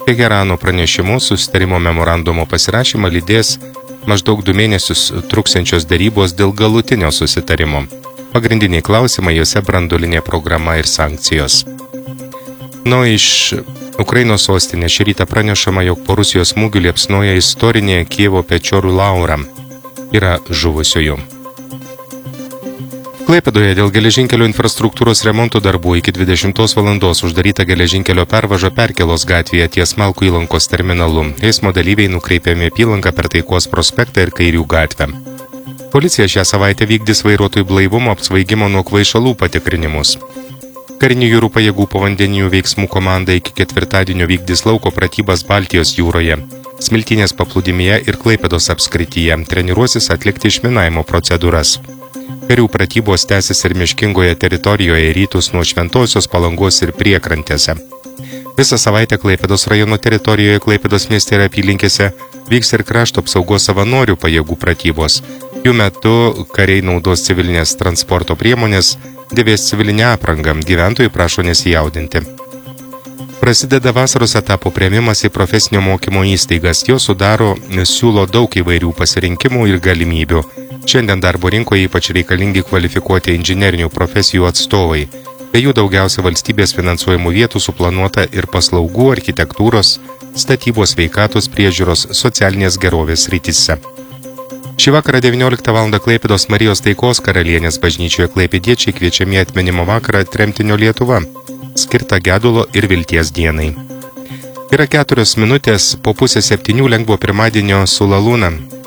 Teherano pranešimu susitarimo memorandumo pasirašymą lydės maždaug 2 mėnesius truksiančios derybos dėl galutinio susitarimo. Pagrindiniai klausimai jose branduolinė programa ir sankcijos. Iš Ukrainos sostinės šį rytą pranešama, jog po Rusijos smūgių liepsnoja istorinė Kijevo Pečorų Laura. Yra žuvusiųjų. Klaipėdoje dėl geležinkelio infrastruktūros remonto darbų iki 20 valandos uždaryta geležinkelio pervaža Perkėlos gatvėje ties Malkų įlankos terminalu. Eismo dalyviai nukreipiami apylanką per Taikos prospektą ir Kairių gatvę. Policija šią savaitę vykdys vairuotojų blaivumo apsvaigimo nuo kvaišalų patikrinimus. Karinių jūrų pajėgų povandeninių veiksmų komanda iki ketvirtadienio vykdys lauko pratybas Baltijos jūroje, Smiltynės paplūdimyje ir Klaipėdos apskrityje, treniruosis atlikti išminavimo procedūras. Karių pratybos tęsis ir miškingoje teritorijoje rytus nuo Šventosios Palangos ir priekrantėse. Visą savaitę Klaipėdos rajono teritorijoje, Klaipėdos mieste ir apylinkėse vyks ir krašto apsaugos savanorių pajėgų pratybos. Jų metu kariai naudos civilinės transporto priemonės, dėvės civilinę aprangą, gyventojai prašo nesijaudinti. Prasideda vasaros etapo priėmimas į profesinio mokymo įstaigas. Jo siūlo daug įvairių pasirinkimų ir galimybių. Šiandien darbo rinkoje ypač reikalingi kvalifikuoti inžinerinių profesijų atstovai. Be jų daugiausia valstybės finansuojamų vietų suplanuota ir paslaugų, architektūros, statybos, sveikatos priežiūros, socialinės gerovės srityse. Šį vakarą 19 val. Klaipėdos Marijos Taikos karalienės bažnyčioje klaipėdiečiai kviečiami atminimo vakarą Tremtinio Lietuva, skirtą gedulo ir vilties dienai. Yra 4 minutės po 6:30 lengvo pirmadienio su Lalūna.